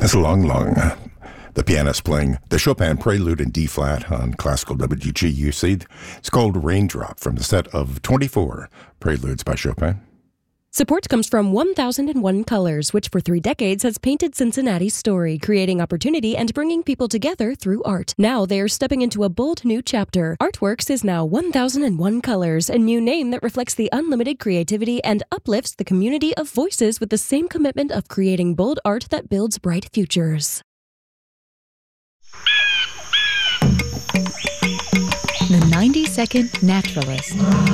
That's Long Long. The pianist playing the Chopin Prelude in D-flat on classical WGUC. It's called Raindrop from the set of 24 Preludes by Chopin. Support comes from 1001 Colors, which for 3 decades has painted Cincinnati's story, creating opportunity and bringing people together through art. Now they are stepping into a bold new chapter. Artworks is now 1001 Colors, a new name that reflects the unlimited creativity and uplifts the community of voices with the same commitment of creating bold art that builds bright futures. The 90-Second Naturalist.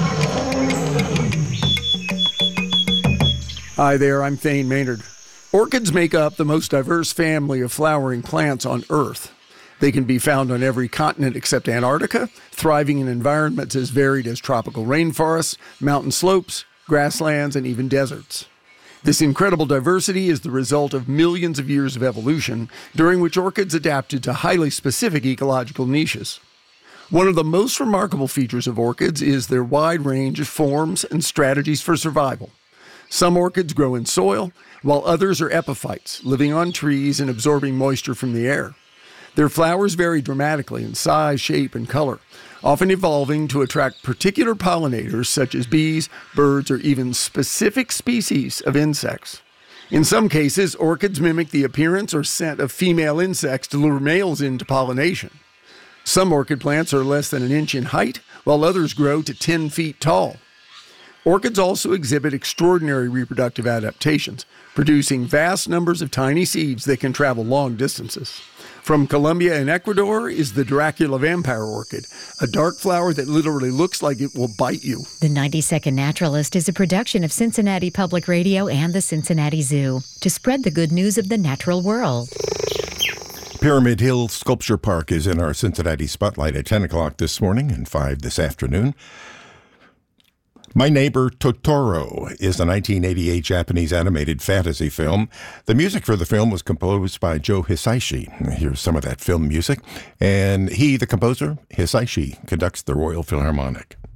Hi there, I'm Thane Maynard. Orchids make up the most diverse family of flowering plants on Earth. They can be found on every continent except Antarctica, thriving in environments as varied as tropical rainforests, mountain slopes, grasslands, and even deserts. This incredible diversity is the result of millions of years of evolution, during which orchids adapted to highly specific ecological niches. One of the most remarkable features of orchids is their wide range of forms and strategies for survival. Some orchids grow in soil, while others are epiphytes, living on trees and absorbing moisture from the air. Their flowers vary dramatically in size, shape, and color, often evolving to attract particular pollinators such as bees, birds, or even specific species of insects. In some cases, orchids mimic the appearance or scent of female insects to lure males into pollination. Some orchid plants are less than an inch in height, while others grow to 10 feet tall. Orchids also exhibit extraordinary reproductive adaptations, producing vast numbers of tiny seeds that can travel long distances. From Colombia and Ecuador is the Dracula vampire orchid, a dark flower that literally looks like it will bite you. The 90-Second Naturalist is a production of Cincinnati Public Radio and the Cincinnati Zoo to spread the good news of the natural world. Pyramid Hill Sculpture Park is in our Cincinnati Spotlight at 10 o'clock this morning and 5 this afternoon. My Neighbor Totoro is a 1988 Japanese animated fantasy film. The music for the film was composed by Joe Hisaishi. Here's some of that film music. And he, the composer, Hisaishi, conducts the Royal Philharmonic.